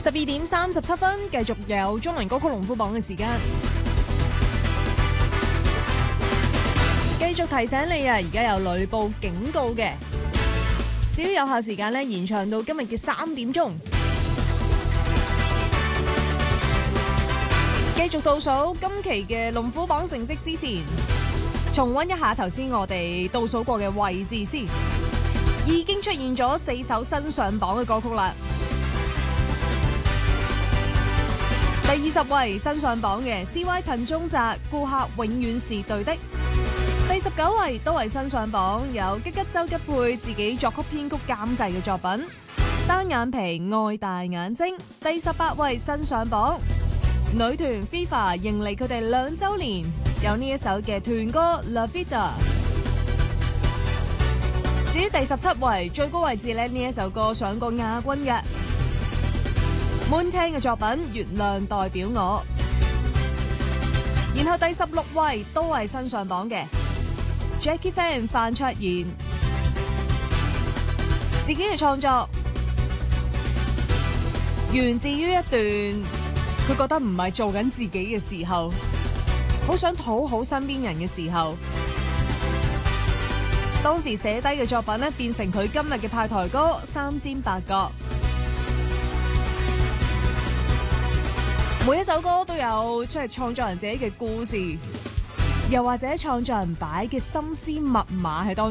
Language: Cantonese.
12:37，繼續有中文歌曲龍虎榜嘅時間。繼續提醒你啊，而家有雷暴警告嘅，至於有效時間呢，延長到今日嘅3點鐘。繼續倒數今期嘅龍虎榜成績之前，重溫一下頭先我哋倒數過嘅位置先，已經出現咗4首新上榜嘅歌曲啦。第20位新上榜嘅 CY 陳宗澤顧客永遠是對的。第19位都係新上榜，由吉吉周吉佩自己作曲編曲監製嘅作品單眼皮愛大眼睛。第18位新上榜，女團 FIFA 迎嚟佢哋2週年，有呢一首嘅團歌 La Vida。 至於第17位最高位置呢，呢一首歌上過亞軍嘅Moon Tang嘅作品《月亮代表我》。然後第16位都係新上榜嘅 Jackie Fan 范卓賢自己嘅創作，源自於一段佢覺得唔係做緊自己嘅時候，好想討好身邊人嘅時候，當時寫低嘅作品呢，變成佢今日嘅派台歌《三尖八角》。每一首歌都有即係創作人自己嘅故事，又或者創作人擺嘅心思密碼喺當中。